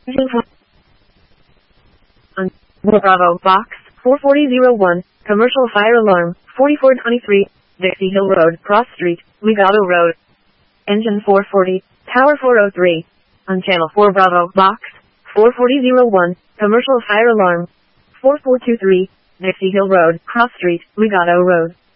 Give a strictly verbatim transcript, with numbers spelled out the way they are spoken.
On Bravo Box four forty oh one, Commercial Fire Alarm, forty-four twenty-three, Dixie Hill Road, Cross Street, Legato Road. Engine four forty, Tower four oh three. On Channel four Bravo Box four forty oh one, Commercial Fire Alarm, four four two three, Dixie Hill Road, Cross Street, Legato Road.